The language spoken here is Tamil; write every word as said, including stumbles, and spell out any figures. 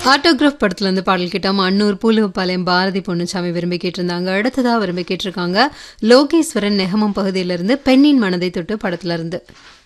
ஆட்டோகிராஃப் படத்துல இருந்து பாடல் கேட்டோம். அன்னூர் பூலுவப்பாளையம் பாரதி பொன்னுச்சாமி விரும்பி கேட்டிருந்தாங்க. அடுத்ததா விரும்பி கேட்டிருக்காங்க லோகேஸ்வரன் நெகமம் பகுதியிலிருந்து பெண்ணின் மனதை தொட்டு படத்துல இருந்து.